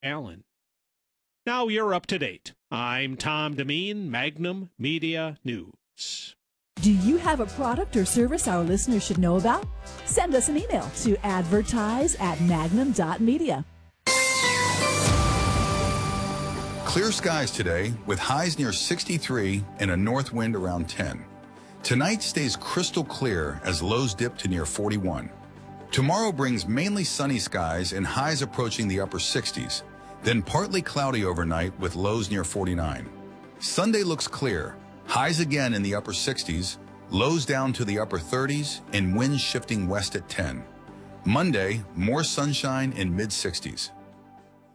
Allen. Now you're up to date. I'm Tom Demeen, Magnum Media News. Do you have a product or service our listeners should know about? Send us an email to advertise@magnum.media. Clear skies today with highs near 63 and a north wind around 10. Tonight stays crystal clear as lows dip to near 41. Tomorrow brings mainly sunny skies and highs approaching the upper 60s, then partly cloudy overnight with lows near 49. Sunday looks clear, highs again in the upper 60s, lows down to the upper 30s, and winds shifting west at 10. Monday, more sunshine in mid-60s.